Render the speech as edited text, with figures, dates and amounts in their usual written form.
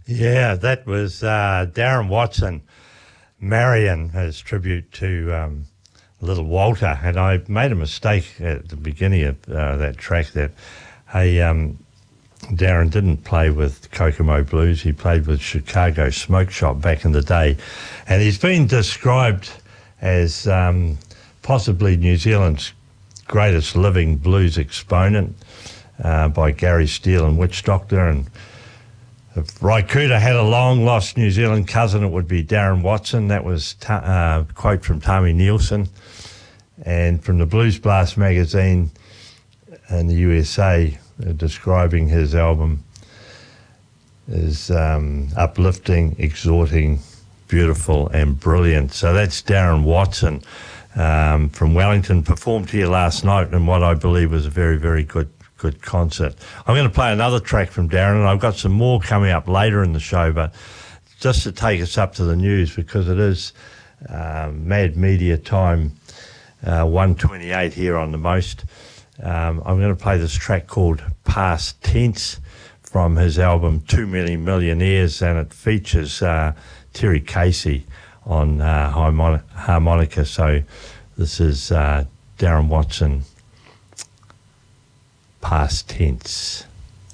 Yeah, that was Darren Watson, Marion, as tribute to Little Walter. And I made a mistake at the beginning of that track that, hey, Darren didn't play with Kokomo Blues. He played with Chicago Smoke Shop back in the day. And he's been described as possibly New Zealand's greatest living blues exponent by Gary Steele and Witch Doctor. And if Raikuta had a long-lost New Zealand cousin, it would be Darren Watson. That was a quote from Tami Nielsen. And from the Blues Blast magazine in the USA, describing his album as uplifting, exhorting, beautiful and brilliant. So that's Darren Watson from Wellington, performed here last night in what I believe was a very, very good concert. I'm going to play another track from Darren, and I've got some more coming up later in the show, but just to take us up to the news, because it is Mad Media time, 1:28 here on The Most. I'm going to play this track called Past Tense from his album 2 Million Millionaires, and it features Terry Casey on harmonica. So this is Darren Watson, Past Tense.